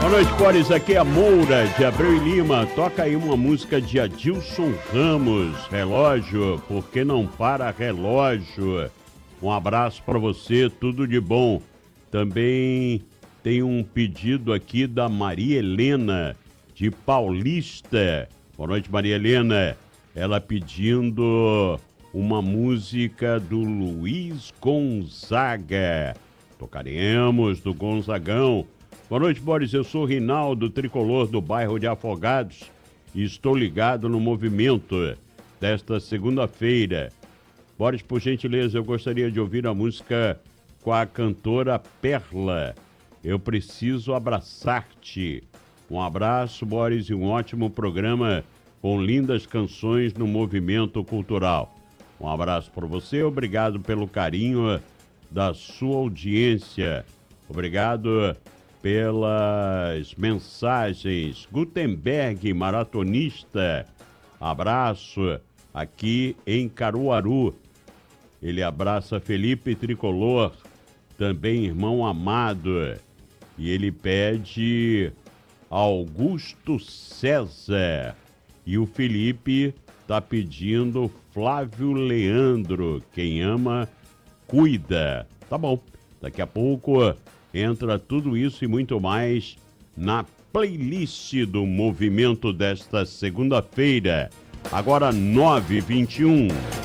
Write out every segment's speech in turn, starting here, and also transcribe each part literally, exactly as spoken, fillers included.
Boa noite, Boris. Aqui é a Moura, de Abreu e Lima. Toca aí uma música de Adilson Ramos, Relógio, porque não para relógio. Um abraço para você, tudo de bom. Também tem um pedido aqui da Maria Helena, de Paulista. Boa noite, Maria Helena. Ela pedindo uma música do Luiz Gonzaga. Tocaremos do Gonzagão. Boa noite, Boris. Eu sou Rinaldo, tricolor do bairro de Afogados e estou ligado no movimento desta segunda-feira. Boris, por gentileza, eu gostaria de ouvir a música com a cantora Perla. Eu preciso abraçar-te. Um abraço, Boris, e um ótimo programa com lindas canções no movimento cultural. Um abraço para você, obrigado pelo carinho da sua audiência. Obrigado pelas mensagens. Gutenberg, maratonista, abraço aqui em Caruaru. Ele abraça Felipe Tricolor, também irmão amado. E ele pede Augusto César. E o Felipe está pedindo Flávio Leandro. Quem ama, cuida. Tá bom. Daqui a pouco entra tudo isso e muito mais na playlist do movimento desta segunda-feira. Agora nove e vinte e um.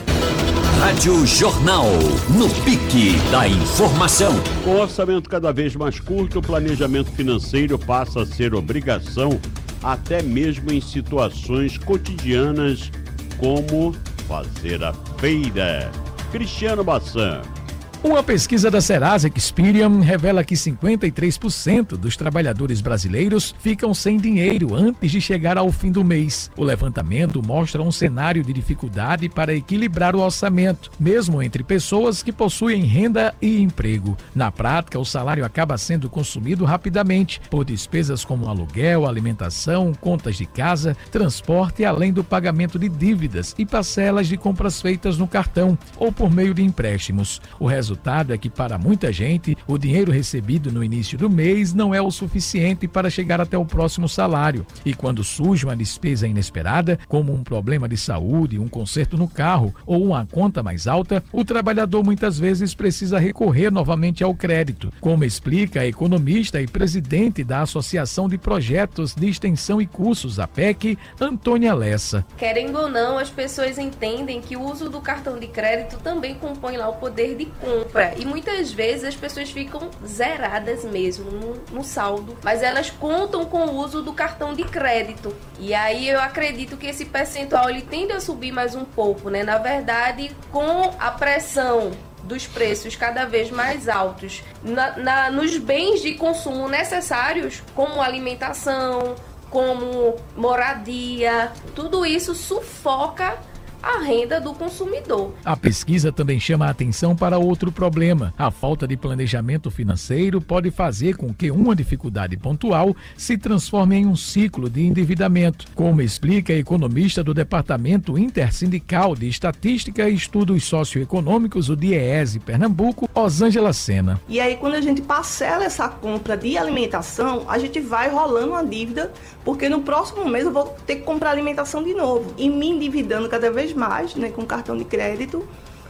Rádio Jornal, no pique da informação. Com orçamento cada vez mais curto, o planejamento financeiro passa a ser obrigação até mesmo em situações cotidianas como fazer a feira. Cristiano Bassan. Uma pesquisa da Serasa Experian revela que cinquenta e três por cento dos trabalhadores brasileiros ficam sem dinheiro antes de chegar ao fim do mês. O levantamento mostra um cenário de dificuldade para equilibrar o orçamento, mesmo entre pessoas que possuem renda e emprego. Na prática, o salário acaba sendo consumido rapidamente por despesas como aluguel, alimentação, contas de casa, transporte, além do pagamento de dívidas e parcelas de compras feitas no cartão ou por meio de empréstimos. O resultado O resultado é que, para muita gente, o dinheiro recebido no início do mês não é o suficiente para chegar até o próximo salário. E quando surge uma despesa inesperada, como um problema de saúde, um conserto no carro ou uma conta mais alta, o trabalhador muitas vezes precisa recorrer novamente ao crédito, como explica a economista e presidente da Associação de Projetos de Extensão e Cursos, a P E C, Antônia Lessa. Querendo ou não, as pessoas entendem que o uso do cartão de crédito também compõe lá o poder de compra. E muitas vezes as pessoas ficam zeradas mesmo no, no saldo, mas elas contam com o uso do cartão de crédito. E aí eu acredito que esse percentual ele tende a subir mais um pouco, né? Na verdade, com a pressão dos preços cada vez mais altos na, na, nos bens de consumo necessários, como alimentação, como moradia, tudo isso sufoca a renda do consumidor. A pesquisa também chama a atenção para outro problema. A falta de planejamento financeiro pode fazer com que uma dificuldade pontual se transforme em um ciclo de endividamento, como explica a economista do Departamento Intersindical de Estatística e Estudos Socioeconômicos, o DIEESE Pernambuco, Osângela Sena. E aí, quando a gente parcela essa compra de alimentação, a gente vai rolando uma dívida, porque no próximo mês eu vou ter que comprar alimentação de novo e me endividando cada vez mais, né, com cartão de crédito,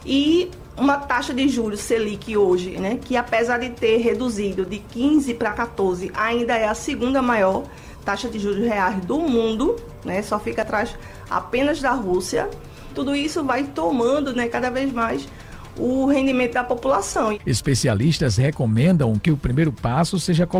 e uma taxa de juros Selic hoje, né, que apesar de ter reduzido de quinze para quatorze, ainda é a segunda maior taxa de juros reais do mundo, né, só fica atrás apenas da Rússia. Tudo isso vai tomando, né, cada vez mais o rendimento da população. Especialistas recomendam que o primeiro passo seja